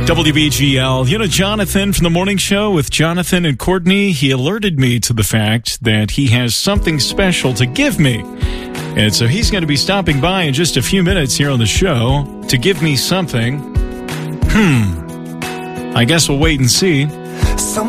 WBGL. You know, Jonathan from the morning show with Jonathan and Courtney, he alerted me to the fact that he has something special to give me. And so he's going to be stopping by in just a few minutes here on the show to give me something. I guess we'll wait and see.